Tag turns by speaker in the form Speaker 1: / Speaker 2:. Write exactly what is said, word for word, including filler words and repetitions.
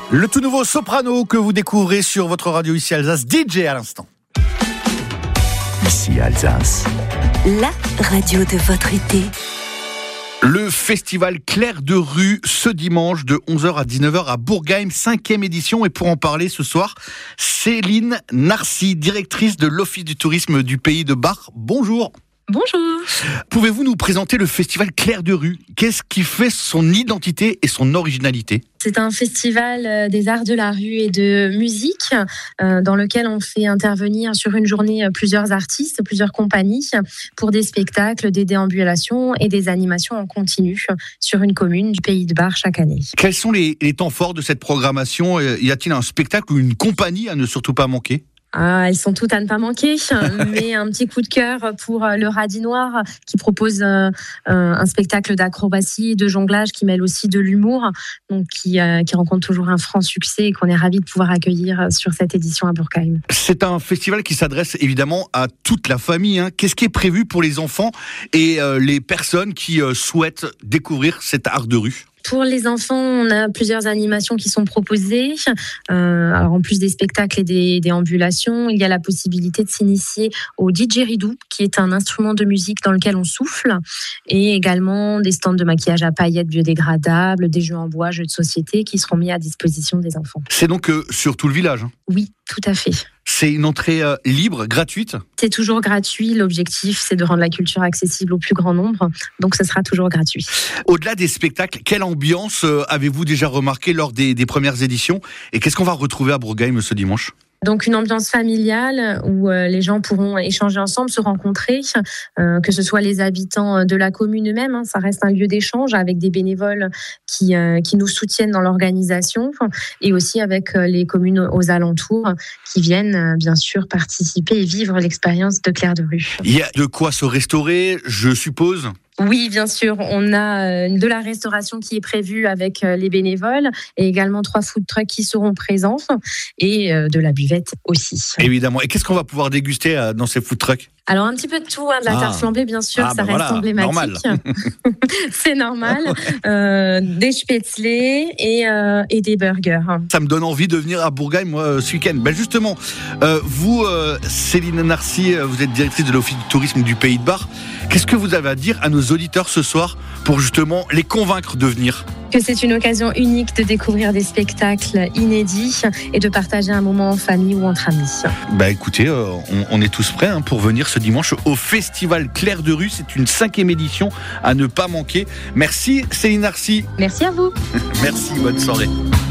Speaker 1: Le tout nouveau Soprano que vous découvrez sur votre radio ici Alsace, D J à l'instant.
Speaker 2: Ici Alsace,
Speaker 3: la radio de votre été.
Speaker 1: Le festival Clair de Rue ce dimanche de onze heures à dix-neuf heures à Bourgheim, cinquième édition. Et pour en parler ce soir, Céline Narcy, directrice de l'Office du tourisme du Pays de Bar. Bonjour.
Speaker 4: Bonjour.
Speaker 1: Pouvez-vous nous présenter le festival Clair de Rue ? Qu'est-ce qui fait son identité et son originalité ?
Speaker 4: C'est un festival des arts de la rue et de musique euh, dans lequel on fait intervenir sur une journée plusieurs artistes, plusieurs compagnies pour des spectacles, des déambulations et des animations en continu sur une commune du Pays de Bar chaque année.
Speaker 1: Quels sont les, les temps forts de cette programmation ? Y a-t-il un spectacle ou une compagnie à ne surtout pas manquer ?
Speaker 4: Ah, elles sont toutes à ne pas manquer, mais un petit coup de cœur pour le Radis Noir qui propose euh, un spectacle d'acrobatie et de jonglage qui mêle aussi de l'humour, donc qui, euh, qui rencontre toujours un franc succès et qu'on est ravis de pouvoir accueillir sur cette édition à Bourgheim.
Speaker 1: C'est un festival qui s'adresse évidemment à toute la famille. Hein. Qu'est-ce qui est prévu pour les enfants et euh, les personnes qui euh, souhaitent découvrir cet art de rue ?
Speaker 4: Pour les enfants, on a plusieurs animations qui sont proposées. Euh, alors en plus des spectacles et des déambulations, il y a la possibilité de s'initier au didgeridoo, qui est un instrument de musique dans lequel on souffle, et également des stands de maquillage à paillettes biodégradables, des jeux en bois, jeux de société qui seront mis à disposition des enfants.
Speaker 1: C'est donc euh, sur tout le village ? Hein.
Speaker 4: Oui, tout à fait.
Speaker 1: C'est une entrée euh, libre, gratuite ?
Speaker 4: C'est toujours gratuit. L'objectif, c'est de rendre la culture accessible au plus grand nombre. Donc, ce sera toujours gratuit.
Speaker 1: Au-delà des spectacles, quelle ambiance euh, avez-vous déjà remarqué lors des, des premières éditions ? Et qu'est-ce qu'on va retrouver à Bourgheim ce dimanche ?
Speaker 4: Donc une ambiance familiale où euh, les gens pourront échanger ensemble, se rencontrer, euh, que ce soit les habitants de la commune eux-mêmes, hein, ça reste un lieu d'échange avec des bénévoles qui euh, qui nous soutiennent dans l'organisation et aussi avec euh, les communes aux alentours qui viennent euh, bien sûr participer et vivre l'expérience de Clair de Rue.
Speaker 1: Il y a de quoi se restaurer, je suppose ?
Speaker 4: Oui, bien sûr. On a de la restauration qui est prévue avec les bénévoles et également trois food trucks qui seront présents et de la buvette aussi.
Speaker 1: Évidemment. Et qu'est-ce qu'on va pouvoir déguster dans ces food trucks ?
Speaker 4: Alors un petit peu de tout, hein, de la
Speaker 1: ah.
Speaker 4: tarte flambée bien sûr,
Speaker 1: ah,
Speaker 4: ça
Speaker 1: bah
Speaker 4: reste
Speaker 1: voilà,
Speaker 4: emblématique.
Speaker 1: Normal.
Speaker 4: C'est normal. Euh, des spätzle et, euh, et des burgers.
Speaker 1: Ça me donne envie de venir à Bourgheim moi, ce week-end. Ben justement, euh, vous, euh, Céline Narcy, vous êtes directrice de l'Office du tourisme du Pays de Bar. Qu'est-ce que vous avez à dire à nos auditeurs ce soir pour justement les convaincre de venir ?
Speaker 4: Que c'est une occasion unique de découvrir des spectacles inédits et de partager un moment en famille ou entre amis.
Speaker 1: Bah écoutez, euh, on, on est tous prêts hein, pour venir ce dimanche au Festival Clair de Rue. C'est une cinquième édition à ne pas manquer. Merci Céline Narcy.
Speaker 4: Merci à vous.
Speaker 1: Merci, bonne soirée.